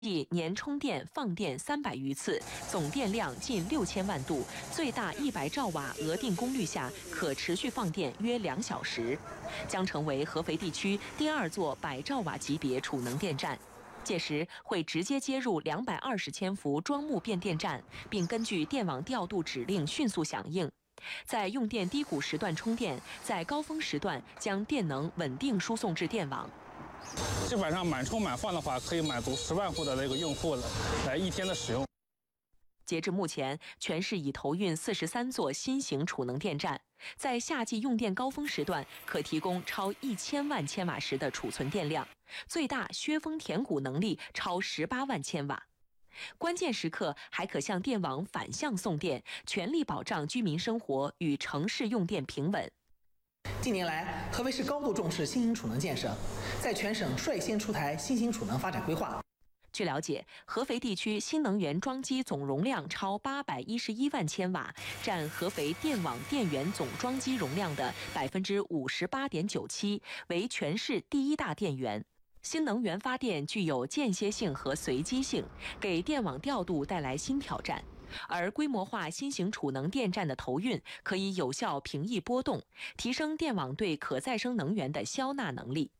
年充电放电300余次，总电量近6000万度，最大100兆瓦额定功率下可持续放电约2小时，将成为合肥地区第2座100兆瓦级别储能电站。届时会直接接入220千伏装木变电站，并根据电网调度指令迅速响应。在用电低谷时段充电，在高峰时段将电能稳定输送至电网。 基本上满充满放的话，可以满足10万户的这个用户来1天的使用。 截至目前，全市已投运43座新型储能电站，在夏季用电高峰时段可提供超1000万千瓦时的储存电量，最大削峰填谷能力超18万千瓦。关键时刻还可向电网反向送电，全力保障居民生活与城市用电平稳。 近年来，合肥市高度重视新型储能建设，在全省率先出台新型储能发展规划。 据了解，合肥地区新能源装机总容量超811万千瓦，占合肥电网电源总装机容量的58.97%，为全市第1大电源。新能源发电具有间歇性和随机性，给电网调度带来新挑战。而规模化新型储能电站的投运，可以有效平抑波动，提升电网对可再生能源的消纳能力。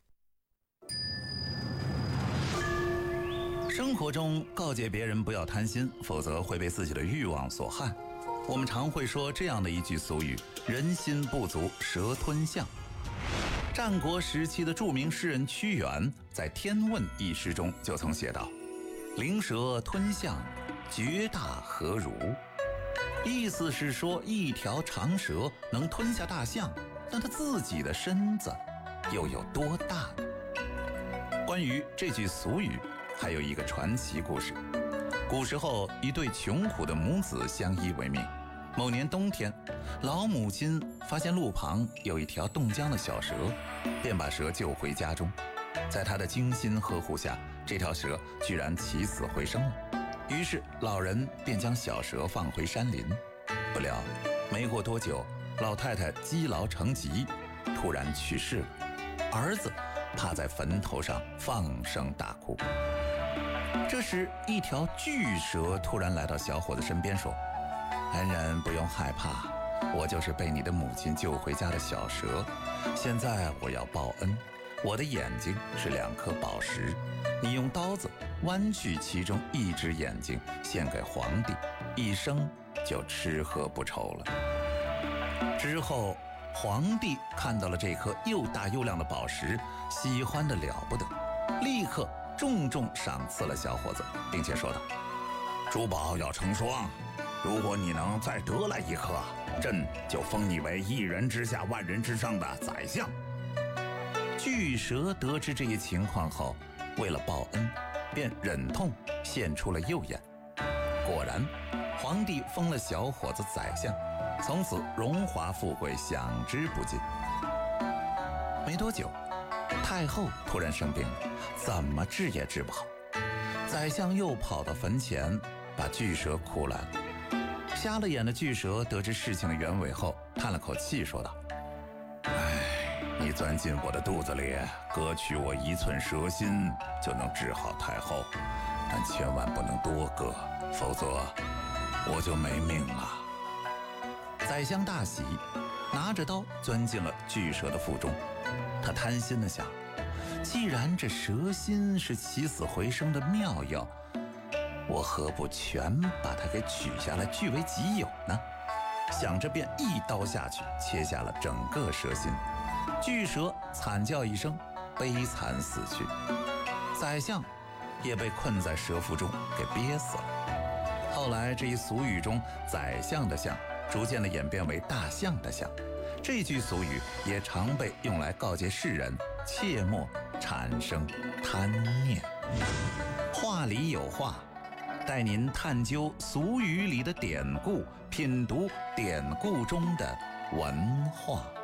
生活中告诫别人不要贪心，否则会被自己的欲望所害。我们常会说这样的一句俗语：人心不足蛇吞象。战国时期的著名诗人屈原在《天问》一诗中就曾写道：灵蛇吞象，绝大何如？意思是说，一条长蛇能吞下大象，那它自己的身子又有多大呢？关于这句俗语，还有一个传奇故事。古时候，一对穷苦的母子相依为命。某年冬天，老母亲发现路旁有一条冻僵的小蛇，便把蛇救回家中。在她的精心呵护下，这条蛇居然起死回生了。于是老人便将小蛇放回山林。不料没过多久，老太太积劳成疾，突然去世了。儿子趴在坟头上放声大哭。这时一条巨蛇突然来到小伙子身边说：恩人不用害怕，我就是被你的母亲救回家的小蛇。现在我要报恩，我的眼睛是2颗宝石，你用刀子剜去其中1只眼睛，献给皇帝，一生就吃喝不愁了。之后皇帝看到了这颗又大又亮的宝石，喜欢得了不得，立刻重重赏赐了小伙子，并且说道：珠宝要成双，如果你能再得来1颗，朕就封你为1人之下万人之上的宰相。巨蛇得知这一情况后，为了报恩，便忍痛献出了右眼。果然，皇帝封了小伙子宰相，从此荣华富贵享之不尽。没多久，太后突然生病了，怎么治也治不好。宰相又跑到坟前，把巨蛇哭来了。瞎了眼的巨蛇得知事情的原委后，叹了口气说道：你钻进我的肚子里，割取我1寸蛇心，就能治好太后，但千万不能多割，否则我就没命了。宰相大喜，拿着刀钻进了巨蛇的腹中。他贪心地想，既然这蛇心是起死回生的妙药，我何不全把它给取下来据为己有呢？想着便一刀下去，切下了整个蛇心。巨蛇惨叫一声，悲惨死去。宰相也被困在蛇腹中给憋死了。后来这一俗语中宰相的相逐渐的演变为大象的象，这句俗语也常被用来告诫世人切莫产生贪念。话里有话，带您探究俗语里的典故，品读典故中的文化。